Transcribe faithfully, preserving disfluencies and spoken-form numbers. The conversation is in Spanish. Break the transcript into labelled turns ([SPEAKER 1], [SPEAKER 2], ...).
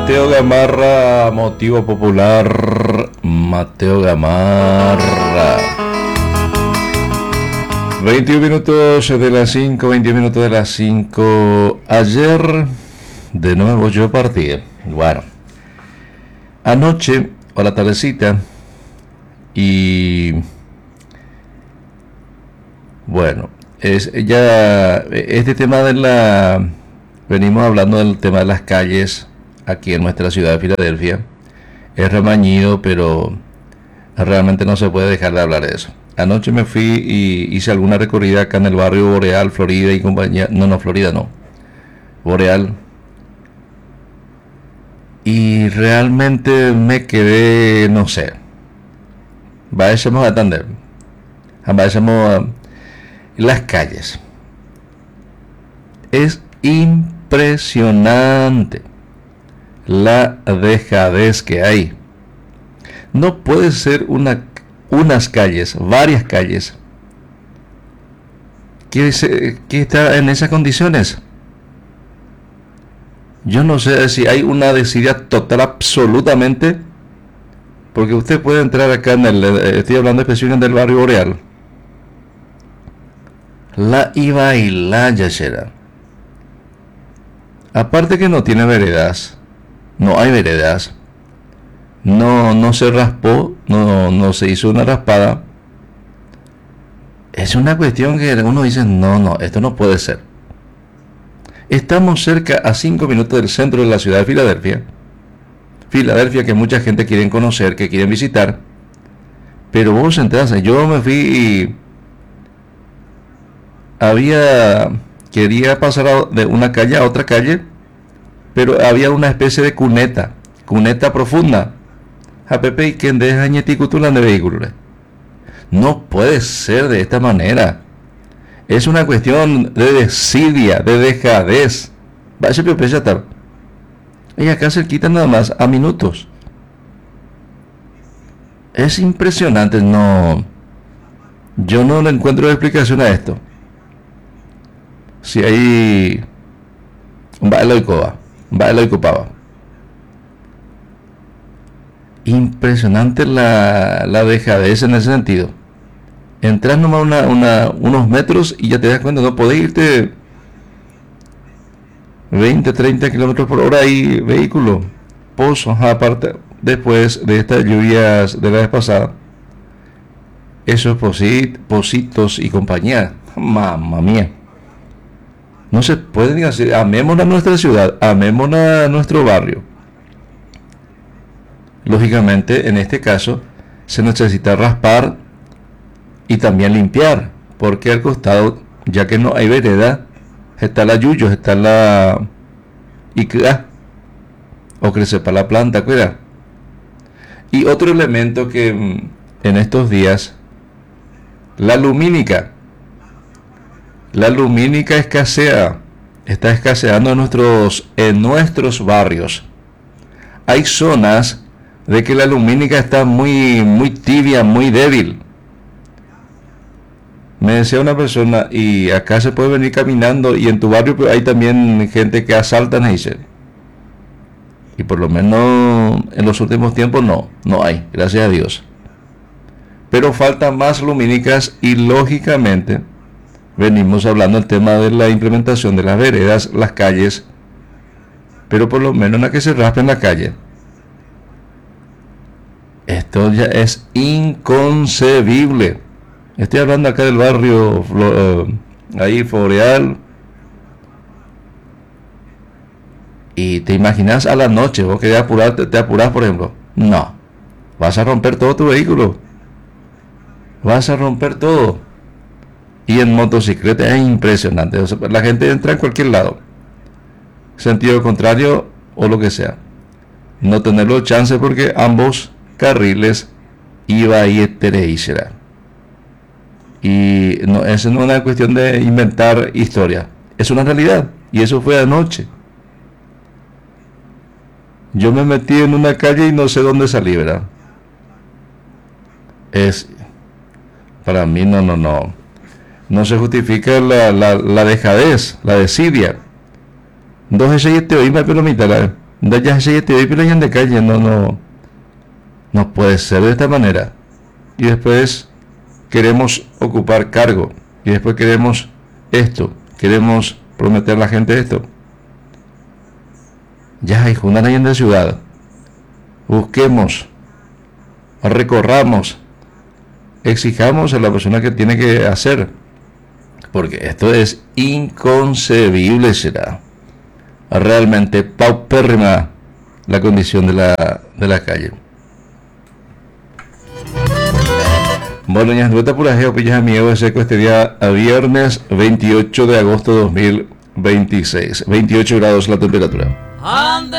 [SPEAKER 1] Mateo Gamarra, motivo popular. Mateo Gamarra. veintiún minutos de las cinco, veintiún minutos de las cinco. Ayer, de nuevo yo partí. Bueno, anoche, o la tardecita, y bueno, es ya este tema de la... Venimos hablando del tema de las calles aquí en nuestra ciudad de Filadelfia. Es remañido, pero realmente no se puede dejar de hablar de eso. Anoche me fui y hice alguna recorrida acá en el barrio Boreal, Florida y compañía. No, no, Florida no. Boreal. Y realmente me quedé, no sé. Vayamos a atender. Vayamos a las calles. Es impresionante la dejadez que hay. No puede ser una, unas calles, varias calles, que, se, que está en esas condiciones. Yo no sé si hay una desidia total absolutamente, porque usted puede entrar acá en el, estoy hablando específicamente del barrio Boreal, la iba y la yachera. Aparte que no tiene veredas, no hay veredas, no, no se raspó, no, no se hizo una raspada. Es una cuestión que uno dice, no, no, esto no puede ser. Estamos cerca a cinco minutos del centro de la ciudad de Filadelfia. Filadelfia que mucha gente quiere conocer, que quieren visitar. Pero vos entras, yo me fui y había... Quería pasar de una calle a otra calle, pero había una especie de cuneta, cuneta profunda. A Pepe y quien deja ñeticutulan de vehículos. No puede ser de esta manera. Es una cuestión de desidia, de dejadez. Vaya Pepe ya está. Y acá se quitan nada más a minutos. Es impresionante, no. Yo no le encuentro explicación a esto. Si hay un baile y coba, un baile y copaba. Impresionante la, la dejadez en ese sentido. Entras nomás una, una, unos metros y ya te das cuenta, no podés irte veinte, treinta kilómetros por hora y vehículo. Pozos, aparte, después de estas lluvias de la vez pasada, esos posit, positos y compañía, mamma mía. No se puede ni decir, amémonos a nuestra ciudad, amémonos a nuestro barrio. Lógicamente, en este caso, se necesita raspar y también limpiar, porque al costado, ya que no hay vereda, está la yuyo, está la icra, o crece para la planta, cuida. Y otro elemento que en estos días, la lumínica. La lumínica escasea, está escaseando en nuestros, en nuestros barrios. Hay zonas de que la lumínica está muy, muy tibia, muy débil. Me decía una persona, y acá se puede venir caminando, y en tu barrio hay también gente que asaltan, y dice. Y por lo menos en los últimos tiempos no, no hay, gracias a Dios. Pero faltan más lumínicas y lógicamente venimos hablando del tema de la implementación de las veredas, las calles, pero por lo menos en la que se raspe en la calle. Esto ya es inconcebible. Estoy hablando acá del barrio uh, ahí Boreal. Y te imaginas a la noche, vos que apurar, te, te apurás, por ejemplo. No, vas a romper todo tu vehículo. Vas a romper todo. Y en motocicleta es impresionante. O sea, la gente entra en cualquier lado, sentido contrario o lo que sea. No tenerlo chance porque ambos carriles iba y etereísera. Y no, eso no es una cuestión de inventar historia. Es una realidad. Y eso fue anoche. Yo me metí en una calle y no sé dónde salí, ¿verdad? Es... Para mí no, no, no. No se justifica la, la, la dejadez, la desidia. Entonces ella te oí, pero mitad, Da ya se te pero ya de calle, no, no, no puede ser de esta manera. Y después queremos ocupar cargo. Y después queremos esto. Queremos prometer a la gente esto. Ya hay juntas en la ciudad. Busquemos, recorramos, exijamos a la persona que tiene que hacer. Porque esto es inconcebible, será. Realmente paupérrima la condición de la, de la calle. Bueno, ya vuelta por la pillas amigos de seco este día a viernes veintiocho de agosto de dos mil veintiséis. veintiocho grados la temperatura.